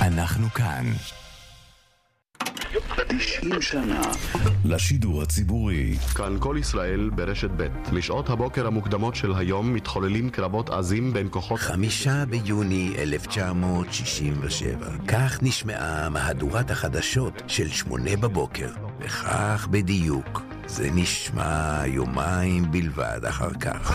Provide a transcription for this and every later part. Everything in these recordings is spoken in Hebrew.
אנחנו כאן. 90 שנה לשידור הציבורי. כאן כל ישראל ברשת ב'. משעות הבוקר המוקדמות של היום מתחוללים קרבות עזים בין כוחות... 5 ביוני 1967. כך נשמעה מהדורת החדשות של 8 בבוקר. וכך בדיוק. זה נשמע יומיים בלבד אחר כך.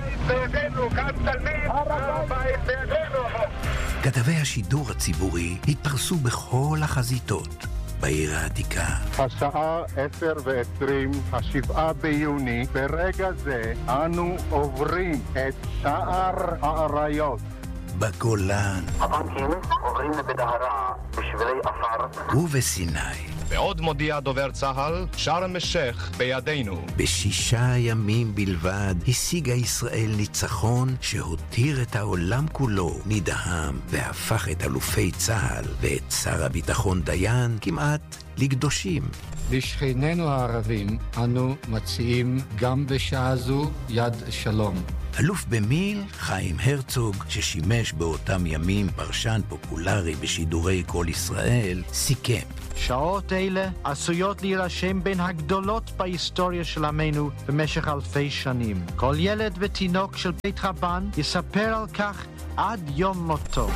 כתבי השידור הציבורי התפרסו בכל החזיתות. בעיר העתיקה. השעה 10:20, 7 ביוני, ברגע זה אנו עוברים את שער האריות. בגולן. הבנקים עוברים בדהרה בשבילי אפר. ובסיני. ועוד מודיע דובר צהל, שארם א-שייח בידינו. ב6 ימים בלבד השיגה ישראל ניצחון שהותיר את העולם כולו נדהם והפך את אלופי צהל ואת שר הביטחון דיין כמעט לקדושים. לשכנינו הערבים אנו מציעים גם בשעה זו יד שלום. אלוף במיל חיים הרצוג, ששימש באותם ימים פרשן פופולרי בשידורי כל ישראל, סיכם. שעות אלה עשויות להירשם בין הגדולות בהיסטוריה של עמנו במשך אלפי שנים. כל ילד ותינוק של בית רבן יספר על כך עד יום מותו.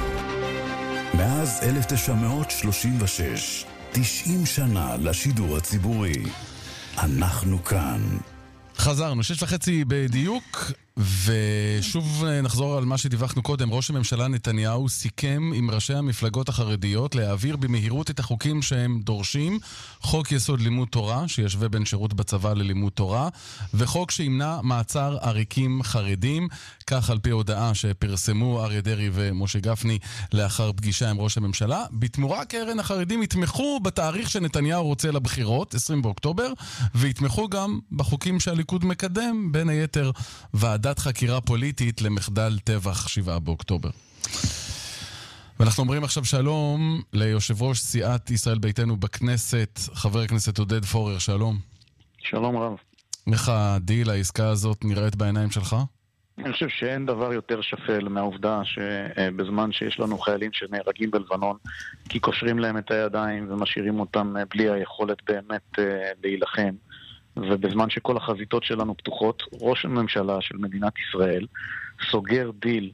מאז 1936, 90 שנה לשידור הציבורי. אנחנו כאן. חזרנו, 6:30 בדיוק, ושוב נחזור על מה שדיווחנו קודם. ראש הממשלה נתניהו סיכם עם ראשי המפלגות החרדיות להעביר במהירות את החוקים שהם דורשים, חוק יסוד לימוד תורה, שישווה בין שירות בצבא ללימוד תורה, וחוק שימנע מעצר עריקים חרדים, כך על פי הודעה שפרסמו אריה דרעי ומשה גפני לאחר פגישה עם ראש הממשלה. בתמורה קרן החרדים יתמכו בתאריך שנתניהו רוצה לבחירות, 20 באוקטובר, ויתמכו גם בחוקים שהליכוד מקדם, בין היתר ועדת חקירה פוליטית למחדל טבח 7 באוקטובר. ואנחנו אומרים עכשיו שלום ליושב ראש סיעת ישראל ביתנו בכנסת, חבר הכנסת עודד פורר. שלום. שלום רב. איך הדיל, העסקה הזאת נראית בעיניים שלך? אני חושב שאין דבר יותר שפל מהעובדה שבזמן שיש לנו חיילים שנהרגים בלבנון כי קושרים להם את הידיים ומשאירים אותם בלי היכולת באמת להילחם, ובזמן שכל החזיתות שלנו פתוחות, ראש הממשלה של מדינת ישראל סוגר דיל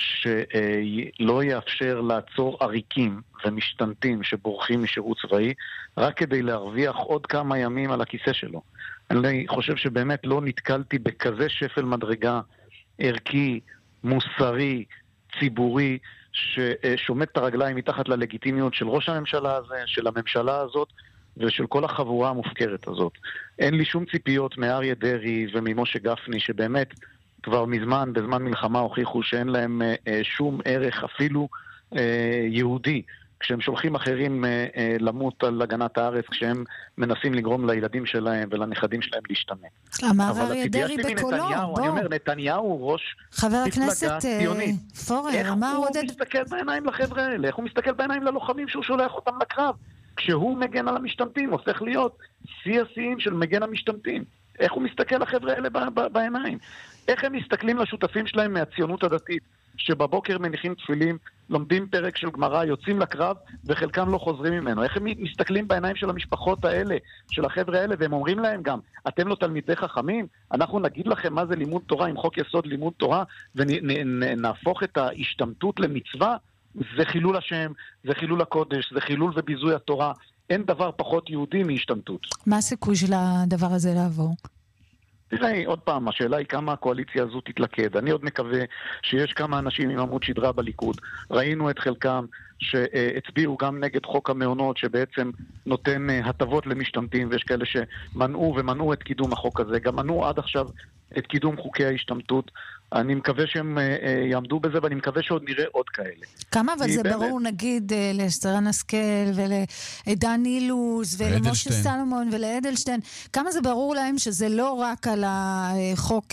שלא יאפשר לעצור עריקים ומשתנתים שבורחים משירות צבאי רק כדי להרוויח עוד כמה ימים על הכיסא שלו. אני חושב שבאמת לא נתקלתי בכזה שפל מדרגה ערכי, מוסרי, ציבורי, ששומט את הרגליים מתחת ללגיטימיות של ראש הממשלה הזה, של הממשלה הזאת, ושל כל החבורה המופקרת הזאת. אין לי שום ציפיות מאריה דרעי וממשה גפני, שבאמת כבר מזמן, בזמן מלחמה, הוכיחו שאין להם שום ערך אפילו יהודי, כשהם שולחים אחרים למות על הגנת הארץ, כשהם מנסים לגרום לילדים שלהם ולנכדים שלהם להשתמט. אמר אריה דרעי בקולו, בוא. אני אומר, נתניהו הוא ראש חבר מפלגה הכנסת ציונית. פורר, אמר עודד... איך הוא מסתכל בעיניים לחבר'ה האלה? איך הוא מסתכל בעיניים ללוחמים שהוא שולח אותם לקרב? כשהוא מגן על המשתמטים, הופך להיות שיא השיאים של מגן המשתמטים. איך הוא מסתכל לחבר'ה האלה בעיניים? איך הם מסתכלים לשותפים שלהם מהציונות הדתית, שבבוקר מניחים תפילים, לומדים פרק של גמרא, יוצאים לקרב, וחלקם לא חוזרים ממנו? איך הם מסתכלים בעיניים של המשפחות האלה, של החבר'ה האלה, והם אומרים להם גם, אתם לא תלמידי חכמים? אנחנו נגיד לכם מה זה לימוד תורה, עם חוק יסוד לימוד תורה, ונהפוך את ההשתמטות למצווה? זה חילול השם, זה חילול הקודש, זה חילול וביזוי התורה. אין דבר פחות יהודי מהשתמטות. מה הסיכוי של הדבר הזה לעבור? תראי, עוד פעם, השאלה היא כמה הקואליציה הזו תתלכד. אני עוד מקווה שיש כמה אנשים עם עמוד שדרה בליכוד. ראינו את חלקם שהצביעו גם נגד חוק המעונות, שבעצם נותן הטבות למשתמטים, ויש כאלה שמנעו את קידום החוק הזה. גם מנעו עד עכשיו את קידום חוקי ההשתמטות. אני מקווה שהם יעמדו בזה, ואני מקווה שעוד נראה עוד כאלה. כמה אבל זה ברור, נגיד, לשרן השכל ולדן אילוז ולמשה סלומון ולאדלשטיין, כמה זה ברור להם שזה לא רק על החוק,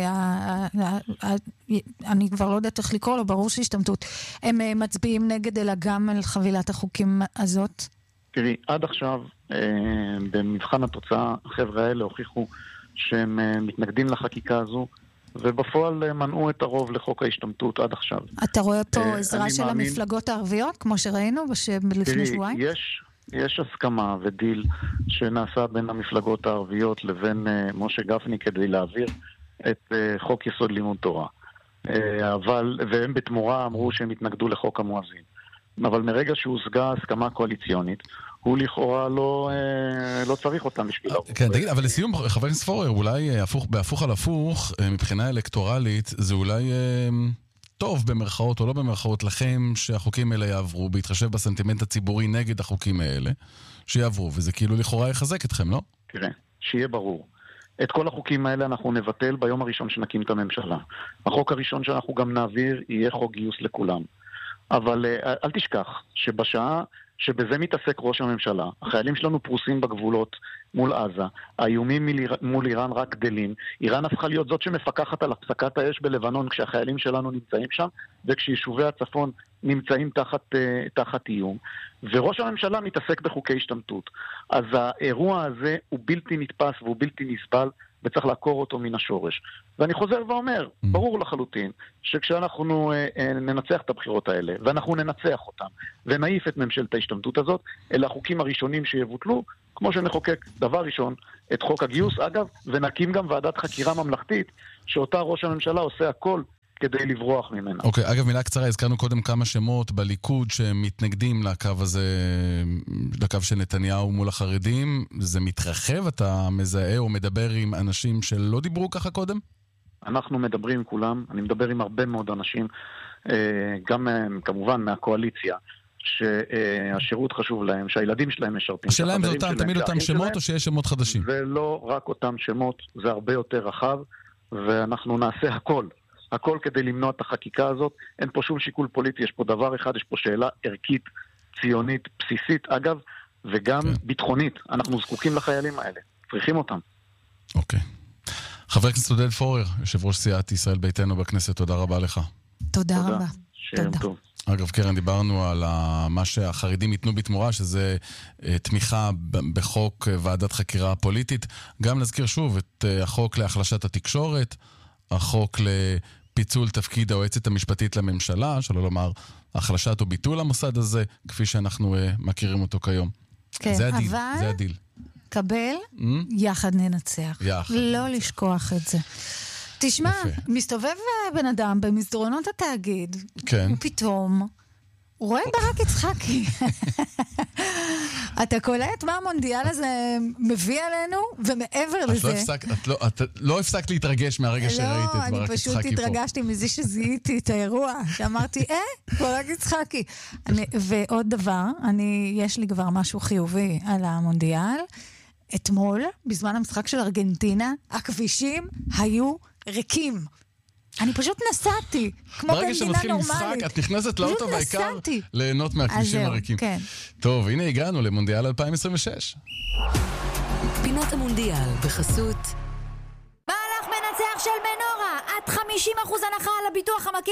אני כבר לא יודעת איך לקרוא לו, ברור שהשתמטות, הם מצביעים נגד, אלא גם על חבילת החוקים הזאת? תראי, עד עכשיו, במבחן התוצאה, החבר'ה האלה הוכיחו שהם מתנגדים לחקיקה הזו, ובפועל מנעו את הרוב לחוק ההשתמטות עד עכשיו. אתה רואה פה עזרה של המפלגות הערביות, כמו שראינו לפני שבועיים? יש הסכמה ודיל שנעשה בין המפלגות הערביות לבין משה גפני כדי להעביר את חוק יסוד לימוד תורה. והם בתמורה אמרו שהם התנגדו לחוק המואזין. אבל מרגע שהושגה הסכמה קואליציונית, הוא לכאורה לא צריך אותם בשביל הרוב. כן, תגיד, אבל לסיום, חבר הכנסת פורר, אולי בהפוך על הפוך, מבחינה אלקטורלית, זה אולי טוב במרכאות או לא במרכאות לכם שהחוקים האלה יעברו, בהתחשב בסנטימנט הציבורי נגד החוקים האלה, שיעברו, וזה כאילו לכאורה יחזק אתכם, לא? תראה, שיהיה ברור. את כל החוקים האלה אנחנו נבטל ביום הראשון שנקים את הממשלה. החוק הראשון שאנחנו גם נעביר יהיה חוק גיוס לכולם. אבל אל תשכח שבשעה שבזה מתעסק ראש הממשלה, החיילים שלנו פרוסים בגבולות מול עזה, האיומים מול איראן רק גדלים, איראן הפכה להיות זאת שמפקחת על הפסקת האש בלבנון כשהחיילים שלנו נמצאים שם, וכשישובי הצפון נמצאים תחת איום, וראש הממשלה מתעסק בחוקי השתמטות. אז האירוע הזה הוא בלתי נתפס והוא בלתי נסבל, וצריך לעקור אותו מן השורש. ואני חוזר ואומר, ברור לחלוטין, שכשאנחנו ננצח את הבחירות האלה, ואנחנו ננצח אותם, ונעיף את ממשלת ההשתמטות הזאת, אלה החוקים הראשונים שיבוטלו, כמו שנחוקק דבר ראשון, את חוק הגיוס, אגב, ונקים גם ועדת חקירה ממלכתית, שאותה ראש הממשלה עושה הכל כדי לברוח ממנה. אוקיי, אגב, מילה קצרה, הזכרנו קודם כמה שמות בליכוד שמתנגדים לקו הזה, לקו של נתניהו מול החרדים. זה מתרחב? אתה מזהה או מדבר עם אנשים שלא דיברו ככה קודם? אנחנו מדברים עם כולם, אני מדבר עם הרבה מאוד אנשים, גם כמובן מהקואליציה, שהשירות חשוב להם, שהילדים שלהם משרתים. השאלה אם זה תמיד אותם שמות או שיש שמות חדשים? זה לא רק אותם שמות, זה הרבה יותר רחב, ואנחנו נעשה הכל כדי למנוע את החקיקה הזאת. אין פה שום שיקול פוליטי, יש פה דבר אחד, יש פה שאלה ערכית, ציונית, בסיסית, אגב, וגם ביטחונית. אנחנו זקוקים לחיילים האלה, צריכים אותם. אוקיי. חבר הכנסת עודד פורר, יושב ראש סיעת ישראל ביתנו בכנסת, תודה רבה לך. תודה רבה. שיהיה טוב. אגב, קרן, דיברנו על מה שהחרדים ייתנו בתמורה, שזה תמיכה בחוק ועדת חקירה פוליטית. גם נזכיר שוב את החוק להחלשת התקשורת, החוק לפיצול תפקיד היועצת המשפטית לממשלה, שלא לומר החלשת או ביטול המוסד הזה, כפי שאנחנו מכירים אותו כיום. כן, זה הדיל, אבל זה הדיל. קבל, יחד ננצח. יחד לא לשכוח את זה. תשמע, מסתובב בן אדם במסדרונות התאגיד, כן. ופתאום הוא רואה ברק יצחקי. אתה קולט מה המונדיאל הזה מביא עלינו, ומעבר לזה... את לא הפסקת להתרגש מהרגע שראית את ברק יצחקי פה. לא, אני פשוט התרגשתי מזה שזיהיתי את האירוע, שאמרתי, ברק יצחקי. ועוד דבר, יש לי כבר משהו חיובי על המונדיאל. אתמול, בזמן המשחק של ארגנטינה, הכבישים היו ריקים. אני פשוט נסעתי, כמו במדינה נורמלית. ברגע שמתחיל משחק, את נכנסת לאוטו והעיקר ליהנות מהכבישים הריקים. כן. טוב, הנה הגענו למונדיאל 2026. פינת המונדיאל בחסות מהלך מנצח של מנורה, עד 50% הנחה על הביטוח המקיף